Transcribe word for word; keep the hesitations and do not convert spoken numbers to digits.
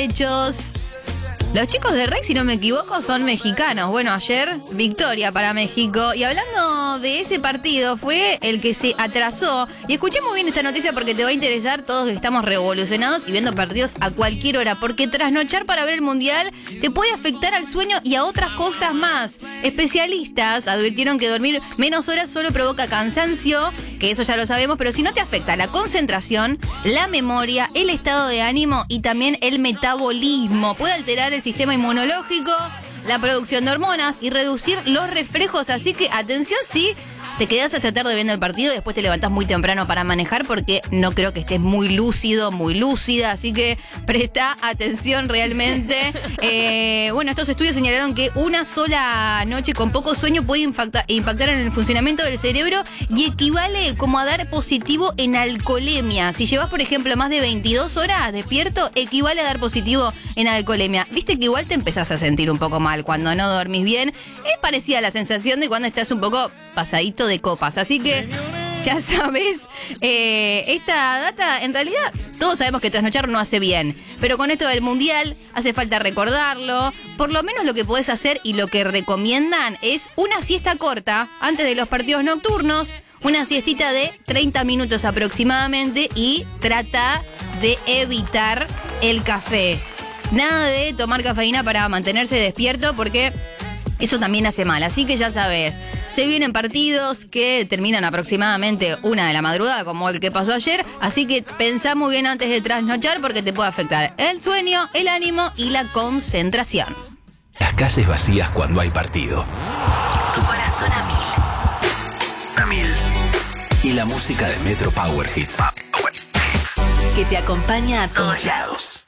derechos. Los chicos de R E C, si no me equivoco, son mexicanos. Bueno, ayer victoria para México. Y hablando de ese partido, fue el que se atrasó. Y escuché muy bien esta noticia porque te va a interesar. Todos estamos revolucionados y viendo partidos a cualquier hora. Porque trasnochar para ver el Mundial te puede afectar al sueño y a otras cosas más. Especialistas advirtieron que dormir menos horas solo provoca cansancio, que eso ya lo sabemos, pero si no te afecta la concentración, la memoria, el estado de ánimo y también el metabolismo. Puede alterar el sistema inmunológico, la producción de hormonas y reducir los reflejos. Así que atención si te quedás hasta tarde viendo el partido y después te levantás muy temprano para manejar, porque no creo que estés muy lúcido, muy lúcida. Así que presta atención realmente. Eh, bueno, estos estudios señalaron que una sola noche con poco sueño puede impactar, impactar en el funcionamiento del cerebro y equivale como a dar positivo en alcoholemia. Si llevas, por ejemplo, más de veintidós horas despierto, equivale a dar positivo en alcoholemia. Viste que igual te empezás a sentir un poco mal cuando no dormís bien. Es parecida a la sensación de cuando estás un poco pasadito de copas. Así que ya sabes, eh, esta data, en realidad todos sabemos que trasnochar no hace bien, pero con esto del Mundial hace falta recordarlo. Por lo menos lo que podés hacer y lo que recomiendan es una siesta corta antes de los partidos nocturnos, una siestita de treinta minutos aproximadamente, y trata de evitar el café. Nada de tomar cafeína para mantenerse despierto, porque eso también hace mal. Así que ya sabes, se vienen partidos que terminan aproximadamente una de la madrugada, como el que pasó ayer. Así que pensá muy bien antes de trasnochar, porque te puede afectar el sueño, el ánimo y la concentración. Las calles vacías cuando hay partido. Tu corazón a mil. A mil. Y la música de Metro Power Hits. Que te acompaña a todos lados.